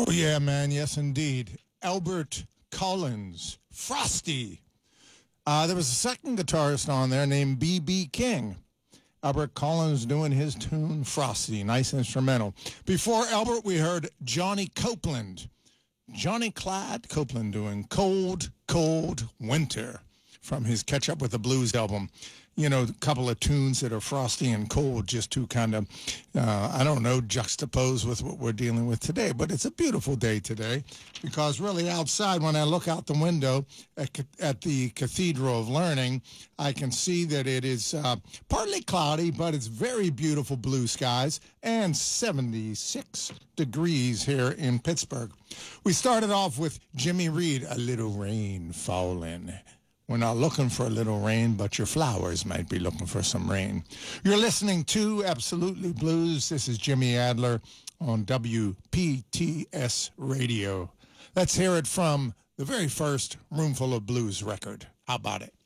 Oh, yeah, man. Yes, indeed. Albert Collins, Frosty. There was a second guitarist on there named B.B. King. Albert Collins doing his tune, Frosty. Nice instrumental. Before Albert, we heard Johnny Copeland. Johnny Clyde Copeland doing Cold, Cold Winter from his Catch Up with the Blues album. You know, a couple of tunes that are frosty and cold just to kind of, I don't know, juxtapose with what we're dealing with today. But it's a beautiful day today because really outside, when I look out the window at the Cathedral of Learning, I can see that it is partly cloudy, but it's very beautiful blue skies and 76 degrees here in Pittsburgh. We started off with Jimmy Reed, A Little Rain Falling. We're not looking for a little rain, but your flowers might be looking for some rain. You're listening to Absolutely Blues. This is Jimmy Adler on WPTS Radio. Let's hear it from the very first Roomful of Blues record. How about it?